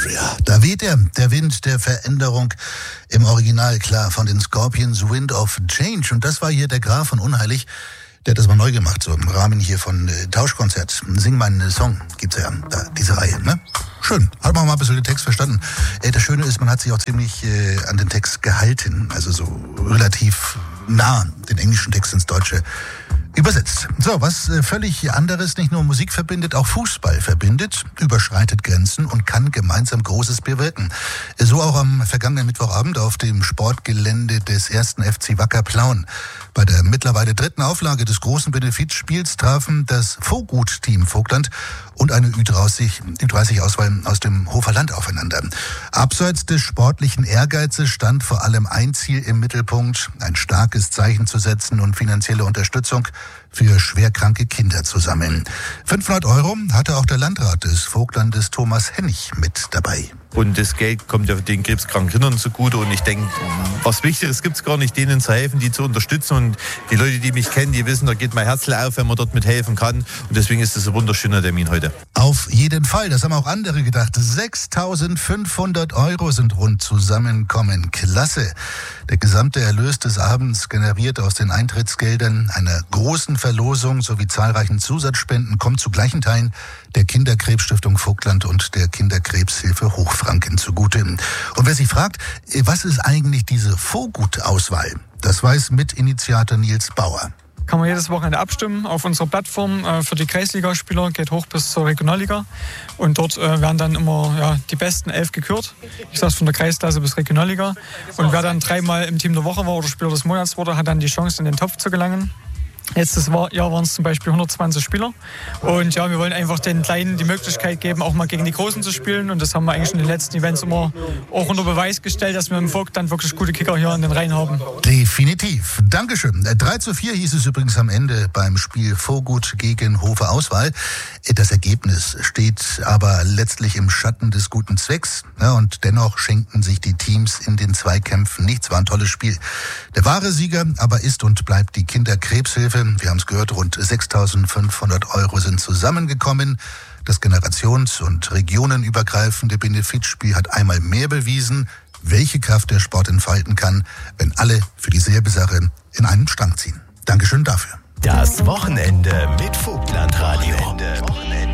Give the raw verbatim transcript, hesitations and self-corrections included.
Austria. Da weht er, der Wind der Veränderung, im Original klar von den Scorpions, Wind of Change. Und das war hier der Graf von Unheilig. Der hat das mal neu gemacht, so im Rahmen hier von äh, Tauschkonzert. Sing meinen Song, gibt's ja da, diese Reihe, ne? Schön, hat man mal ein bisschen den Text verstanden. Äh, das Schöne ist, man hat sich auch ziemlich äh, an den Text gehalten, also so relativ nah den englischen Text ins Deutsche übersetzt. So, was äh, völlig anderes, nicht nur Musik verbindet, auch Fußball verbindet, überschreitet Grenzen und kann gemeinsam Großes bewirken. So auch am vergangenen Mittwochabend auf dem Sportgelände des ersten F C Wacker Plauen. Bei der mittlerweile dritten Auflage des großen Benefizspiels trafen das Vogut-Team Vogtland und eine Ü dreißig-Auswahl aus dem Hofer Land aufeinander. Abseits des sportlichen Ehrgeizes stand vor allem ein Ziel im Mittelpunkt, ein starkes Zeichen zu setzen und finanzielle Unterstützung für schwerkranke Kinder zu sammeln. fünfhundert Euro hatte auch der Landrat des Vogtlandes Thomas Hennig mit dabei. Und das Geld kommt ja den krebskranken Kindern zugute. Und ich denke, was Wichtiges gibt es gar nicht, denen zu helfen, die zu unterstützen. Und die Leute, die mich kennen, die wissen, da geht mein Herz auf, wenn man dort mithelfen kann. Und deswegen ist es ein wunderschöner Termin heute. Auf jeden Fall, das haben auch andere gedacht. sechstausendfünfhundert Euro sind rund zusammenkommen. Klasse. Der gesamte Erlös des Abends, generiert aus den Eintrittsgeldern, einer großen Verlosung sowie zahlreichen Zusatzspenden, kommt zu gleichen Teilen der Kinderkrebsstiftung Vogtland und der Kinderkrebshilfe Hochfranken zugute. Und wer sich fragt, was ist eigentlich diese Vogut-Auswahl? Das weiß Mitinitiator Nils Bauer. Kann man jedes Wochenende abstimmen auf unserer Plattform äh, für die Kreisligaspieler, geht hoch bis zur Regionalliga. Und dort äh, werden dann immer ja, die besten elf gekürt. Ich sage von der Kreisklasse bis Regionalliga. Und wer dann dreimal im Team der Woche war oder Spieler des Monats wurde, hat dann die Chance, in den Topf zu gelangen. Letztes Jahr waren es zum Beispiel hundertzwanzig Spieler. Und ja, wir wollen einfach den Kleinen die Möglichkeit geben, auch mal gegen die Großen zu spielen. Und das haben wir eigentlich in den letzten Events immer auch unter Beweis gestellt, dass wir im Vogtland wirklich gute Kicker hier in den Reihen haben. Definitiv. Dankeschön. drei zu vier hieß es übrigens am Ende beim Spiel Vogut gegen Hofer Auswahl. Das Ergebnis steht aber letztlich im Schatten des guten Zwecks. Ja, und dennoch schenken sich die Teams in den Zweikämpfen nichts. War ein tolles Spiel. Der wahre Sieger aber ist und bleibt die Kinderkrebshilfe. Wir haben es gehört, rund sechstausendfünfhundert Euro sind zusammengekommen. Das generations- und regionenübergreifende Benefizspiel hat einmal mehr bewiesen, welche Kraft der Sport entfalten kann, wenn alle für dieselbe Sache in einen Strang ziehen. Dankeschön dafür. Das Wochenende mit Vogtland Radio.